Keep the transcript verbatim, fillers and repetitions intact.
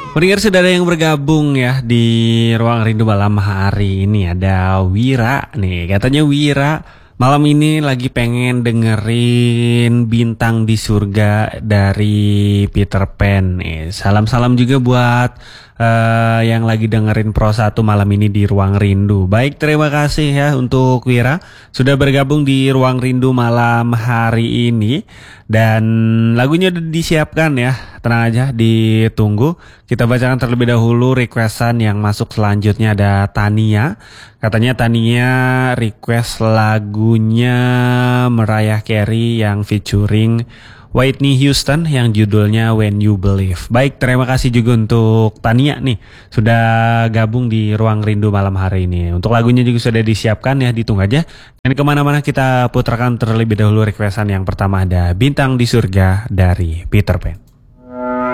Pendengar sudah ada yang bergabung ya di Ruang Rindu malam hari ini. Ada Wira nih, katanya Wira malam ini lagi pengen dengerin Bintang di Surga dari Peter Pan nih. Salam-salam juga buat eh, yang lagi dengerin Pro satu malam ini di Ruang Rindu. Baik, terima kasih ya untuk Wira sudah bergabung di Ruang Rindu malam hari ini. Dan lagunya udah disiapkan ya, tenang aja, ditunggu. Kita bacakan terlebih dahulu requestan yang masuk selanjutnya. Ada Tania, katanya Tania request lagunya Mariah Carey yang featuring Whitney Houston yang judulnya When You Believe. Baik, terima kasih juga untuk Tania nih sudah gabung di Ruang Rindu malam hari ini. Untuk lagunya juga sudah disiapkan ya, ditunggu aja. Dan kemana-mana kita putarkan terlebih dahulu requestan yang pertama, ada Bintang di Surga dari Peter Pan.